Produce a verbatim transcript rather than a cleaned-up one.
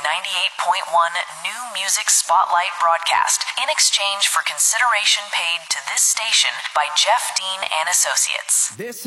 ninety-eight point one New Music Spotlight broadcast in exchange for consideration paid to this station by Jeff Dean and Associates. This